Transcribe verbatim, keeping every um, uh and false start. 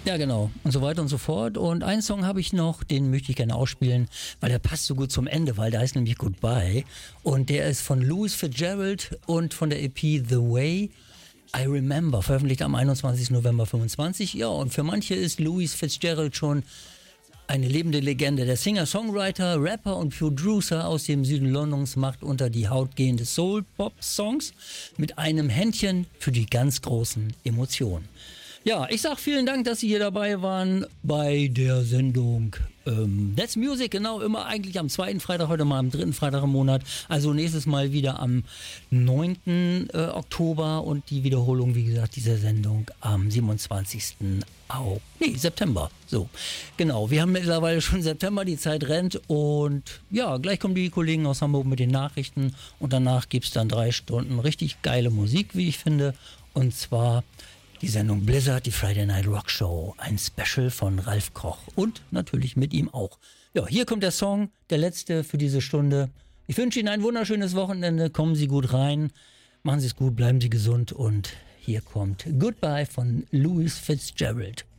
Ja, genau. Und so weiter und so fort. Und einen Song habe ich noch, den möchte ich gerne ausspielen, weil der passt so gut zum Ende, weil der heißt nämlich Goodbye. Und der ist von Louis Fitzgerald und von der E P The Way I Remember, veröffentlicht am einundzwanzigsten November fünfundzwanzig. Ja, und für manche ist Louis Fitzgerald schon eine lebende Legende. Der Singer-Songwriter, Rapper und Producer aus dem Süden Londons macht unter die Haut gehende Soul-Pop-Songs mit einem Händchen für die ganz großen Emotionen. Ja, ich sag vielen Dank, dass Sie hier dabei waren bei der Sendung ähm, That's Music, genau, immer eigentlich am zweiten Freitag, heute mal am dritten Freitag im Monat. Also nächstes Mal wieder am neunten Äh, Oktober und die Wiederholung, wie gesagt, dieser Sendung am siebenundzwanzigsten Au, nee, September. So, genau, wir haben mittlerweile schon September, die Zeit rennt und ja, gleich kommen die Kollegen aus Hamburg mit den Nachrichten und danach gibt es dann drei Stunden richtig geile Musik, wie ich finde, und zwar die Sendung Blizzard, die Friday Night Rock Show, ein Special von Ralf Koch und natürlich mit ihm auch. Ja, hier kommt der Song, der letzte für diese Stunde. Ich wünsche Ihnen ein wunderschönes Wochenende, kommen Sie gut rein, machen Sie es gut, bleiben Sie gesund und hier kommt Goodbye von Louis Fitzgerald.